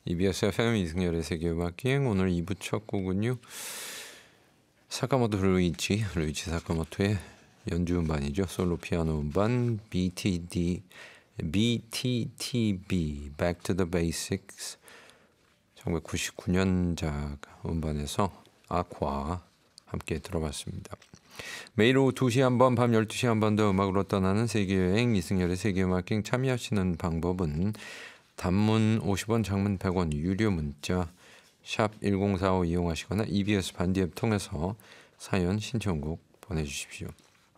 EBS FM 이승열의 세계음악기행 오늘 2부 첫 곡은요. 사카모토 루이치 사카모토의 연주 음반이죠. 솔로 피아노 음반 BTTB Back to the Basics 1999년작 음반에서 아쿠아 함께 들어봤습니다. 매일 오후 2시 한 번, 밤 12시 한 번 더 음악으로 떠나는 세계여행 이승열의 세계음악기행 참여하시는 방법은 단문 50원, 장문 100원, 유료 문자 샵 1045 이용하시거나 EBS 반디앱 통해서 사연 신청곡 보내주십시오.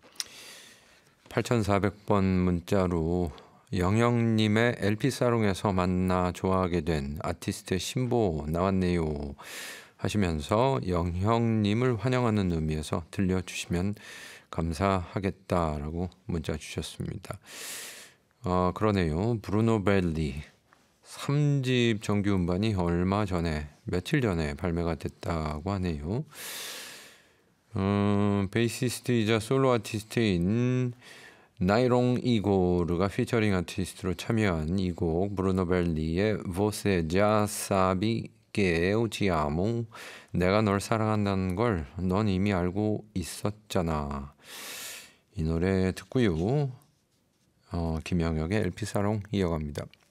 8400번 문자로 영영님의 LP사롱에서 만나 좋아하게 된 아티스트의 신보 나왔네요 하시면서 영형님을 환영하는 의미에서 들려주시면 감사하겠다라고 문자 주셨습니다. 그러네요. 브루노 벨리 3집 정규 음반이 얼마 전에 며칠 전에 발매가 됐다고 하네요. 베이시스트이자 솔로 아티스트인 나이롱 이고르가 피처링 아티스트로 참여한 이 곡 브루노 벨리의 Você já sabe que eu te amo 내가 널 사랑한다는 걸 넌 이미 알고 있었잖아. 이 노래 듣고요. 김영혁의 LP사롱 이어갑니다.